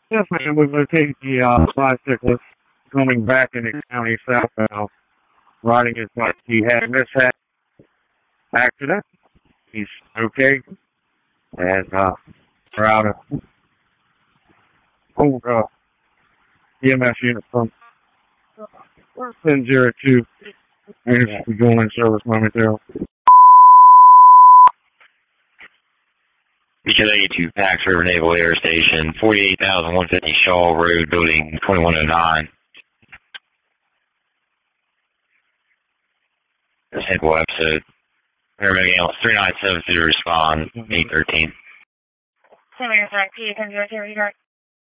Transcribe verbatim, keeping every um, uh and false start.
Yes, ma'am. We've located the uh, bicyclist coming back in the county southbound, riding his bike. He had a mishap accident. He's okay. And uh, we're out of old uh, E M S unit from ten zero two. And we're going in service momentarily. B K eighty-two, Pax River Naval Air Station, forty-eight thousand one hundred fifty Shaw Road, building twenty-one oh nine. Simple episode. Paramedic Analyst three nine seven zero, respond, eight thirteen. Semi-attack P ten zero two,